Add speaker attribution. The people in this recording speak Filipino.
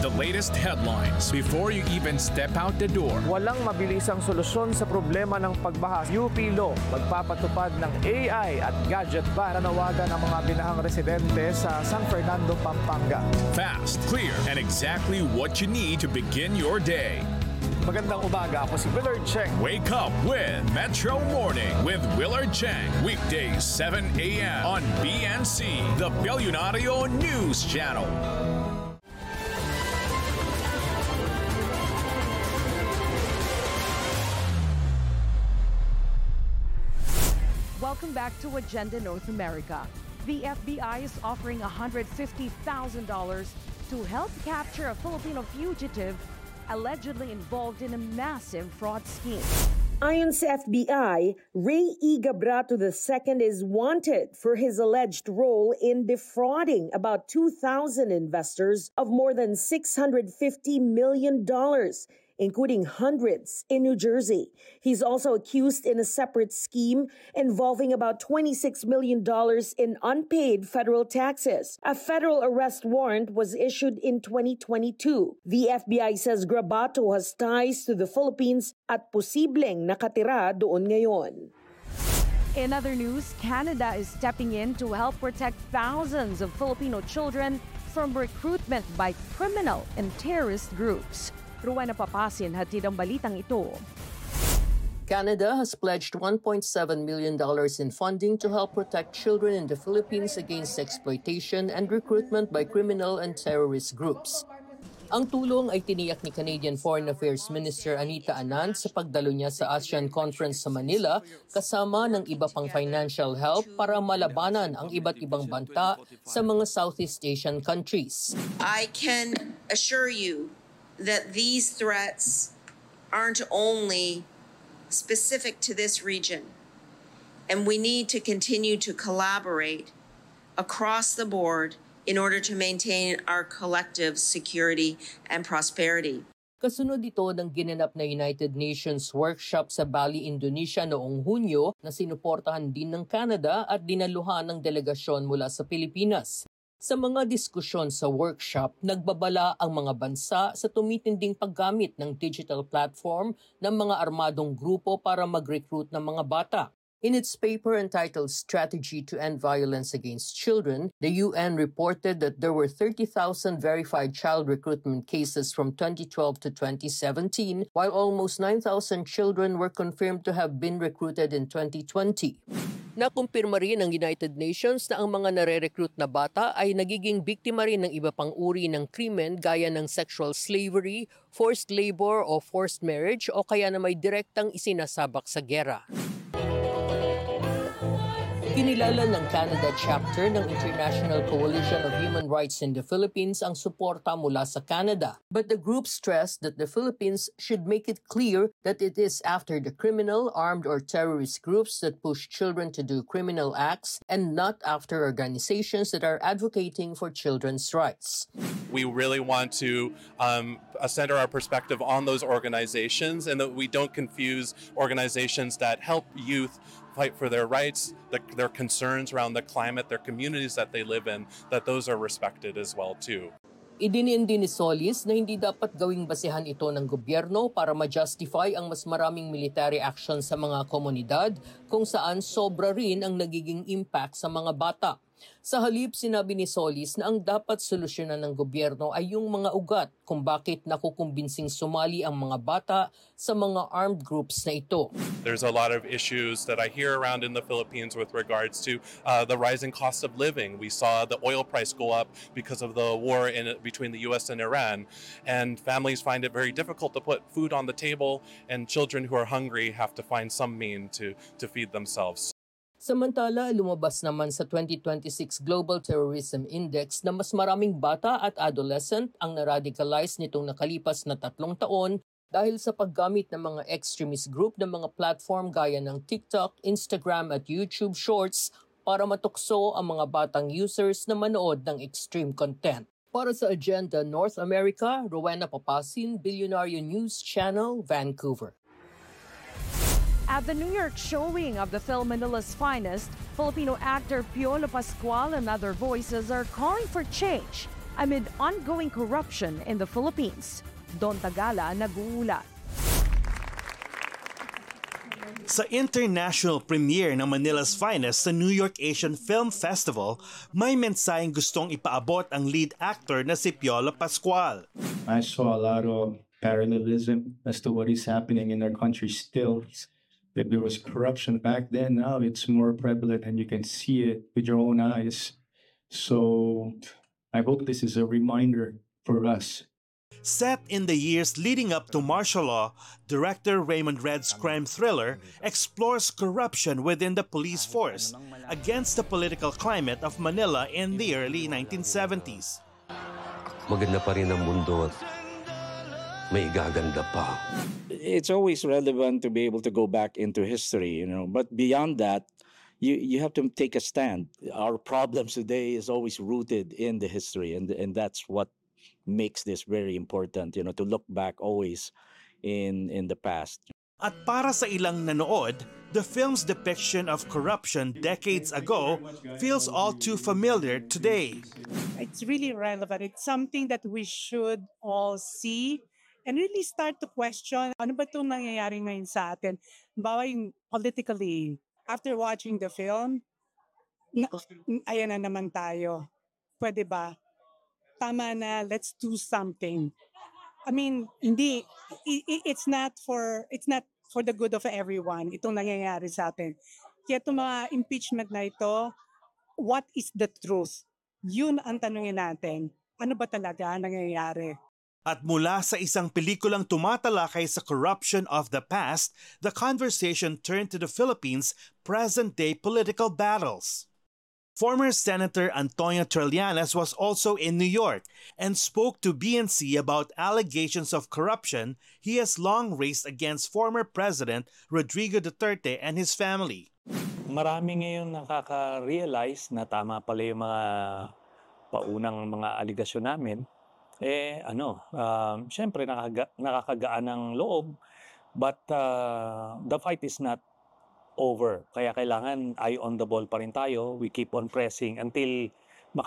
Speaker 1: the latest headlines before you even step out the door.
Speaker 2: Walang mabilisang solusyon sa problema ng pagbaha. UP Law magpapatupad ng AI at gadget ban na nawagan ang mga binahang residente sa San Fernando, Pampanga.
Speaker 1: Fast, clear, and exactly what you need to begin your day.
Speaker 2: Magandang umaga, ako si Willard Cheng.
Speaker 1: Wake up with Metro Morning with Willard Cheng. Weekdays 7 a.m. on BNC, the Billionario News Channel.
Speaker 3: Welcome back to Agenda North America. The FBI is offering $150,000 to help capture a Filipino fugitive allegedly involved in a massive fraud scheme.
Speaker 4: Ayon sa FBI, Ray E. Gabrato II is wanted for his alleged role in defrauding about 2,000 investors of more than $650 million, including hundreds in New Jersey. He's also accused in a separate scheme involving about $26 million in unpaid federal taxes. A federal arrest warrant was issued in 2022. The FBI says Grabato has ties to the Philippines at posibleng nakatira doon ngayon.
Speaker 3: In other news, Canada is stepping in to help protect thousands of Filipino children from recruitment by criminal and terrorist groups. Rowena Papasin hatid ang balitang ito.
Speaker 5: Canada has pledged $1.7 million in funding to help protect children in the Philippines against exploitation and recruitment by criminal and terrorist groups. Ang tulong ay tiniyak ni Canadian Foreign Affairs Minister Anita Anand sa pagdalo niya sa ASEAN Conference sa Manila kasama ng iba pang financial help para malabanan ang iba't ibang banta sa mga Southeast Asian countries.
Speaker 6: I can assure you that these threats aren't only specific to this region, and we need to continue to collaborate across the board in order to maintain our collective security and prosperity.
Speaker 5: Kasunod ito ng ginanap na United Nations workshop sa Bali, Indonesia noong Hunyo na sinuportahan din ng Canada at dinaluhan ng delegasyon mula sa Pilipinas. Sa mga diskusyon sa workshop, nagbabala ang mga bansa sa tumitinding paggamit ng digital platform ng mga armadong grupo para mag-recruit ng mga bata. In its paper entitled Strategy to End Violence Against Children, the UN reported that there were 30,000 verified child recruitment cases from 2012 to 2017, while almost 9,000 children were confirmed to have been recruited in 2020. Nakumpirma rin ng United Nations na ang mga nare-recruit na bata ay nagiging biktima rin ng iba pang uri ng krimen gaya ng sexual slavery, forced labor o forced marriage o kaya na may direktang isinasabak sa giyera. Kinilala ng Canada chapter ng International Coalition of Human Rights in the Philippines ang suporta mula sa Canada. But the group stressed that the Philippines should make it clear that it is after the criminal, armed or terrorist groups that push children to do criminal acts and not after organizations that are advocating for children's rights.
Speaker 7: We really want to center our perspective on those organizations and that we don't confuse organizations that help youth fight for their rights, their concerns around the climate, their communities that they live in, that those are respected as well too.
Speaker 5: Idiniin din ni Solis na hindi dapat gawing basehan ito ng gobyerno para ma-justify ang mas maraming military action sa mga komunidad kung saan sobra rin ang nagiging impact sa mga bata. Sa halip, sinabi ni Solis na ang dapat solusyonan ng gobyerno ay yung mga ugat kung bakit nakukumbinsing sumali ang mga bata sa mga armed groups na ito.
Speaker 7: There's a lot of issues that I hear around in the Philippines with regards to the rising cost of living. We saw the oil price go up because of the war between the U.S. and Iran, and families find it very difficult to put food on the table, and children who are hungry have to find some means to feed themselves.
Speaker 5: Samantala, lumabas naman sa 2026 Global Terrorism Index na mas maraming bata at adolescent ang na-radicalize nitong nakalipas na 3 taon dahil sa paggamit ng mga extremist group ng mga platform gaya ng TikTok, Instagram at YouTube Shorts para matukso ang mga batang users na manood ng extreme content. Para sa Agenda North America, Rowena Papasin, Billionario News Channel, Vancouver.
Speaker 3: At the New York showing of the film Manila's Finest, Filipino actor Piolo Pascual and other voices are calling for change amid ongoing corruption in the Philippines. Don Tagala nag-uulat.
Speaker 8: Sa international premiere ng Manila's Finest sa New York Asian Film Festival, may mensaheng gustong ipaabot ang lead actor na si Piolo Pascual.
Speaker 9: I saw a lot of parallelism as to what is happening in our country still. That there was corruption back then, now it's more prevalent and you can see it with your own eyes. So I hope this is a reminder for us.
Speaker 8: Set in the years leading up to martial law, director Raymond Red's crime thriller explores corruption within the police force against the political climate of Manila in the early 1970s.
Speaker 10: Maganda pa rin ang mundo at may igaganda pa.
Speaker 11: It's always relevant to be able to go back into history, but beyond that, you have to take a stand. Our problems today is always rooted in the history, and that's what makes this very important, to look back always in the past.
Speaker 8: At para sa ilang nanood, the film's depiction of corruption decades ago feels all too familiar today.
Speaker 12: It's really relevant. It's something that we should all see and really start to question, ano ba itong nangyayari ngayon sa atin? Bawa yung politically, after watching the film, ayan na naman tayo. Pwede ba? Tama na, let's do something. I mean, hindi, it's not for the good of everyone, itong nangyayari sa atin. Kaya itong mga impeachment na ito, what is the truth? Yun ang tanungin natin. Ano ba talaga nangyayari?
Speaker 8: At mula sa isang pelikulang tumatalakay sa corruption of the past, the conversation turned to the Philippines' present-day political battles. Former Senator Antonio Trillanes was also in New York and spoke to BNC about allegations of corruption he has long raised against former President Rodrigo Duterte and his family.
Speaker 13: Marami ngayon nakaka-realize na tama pala yung mga paunang mga aligasyon namin. Siyempre nakakagaan ng loob, but the fight is not over. Kaya kailangan eye on the ball pa rin tayo. We keep on pressing until